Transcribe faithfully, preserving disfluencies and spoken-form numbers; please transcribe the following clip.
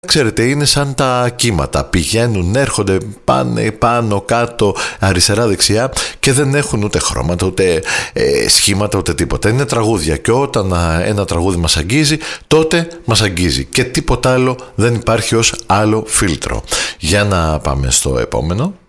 ξέρετε, είναι σαν τα κύματα. Πηγαίνουν, έρχονται πάνε, πάνω, κάτω, αριστερά, δεξιά και δεν έχουν ούτε χρώματα, ούτε ε, σχήματα, ούτε τίποτα. Είναι τραγούδια και όταν α, ένα τραγούδι μας αγγίζει, τότε μας αγγίζει και τίποτα άλλο δεν υπάρχει ως άλλο φίλτρο. Για να πάμε στο επόμενο.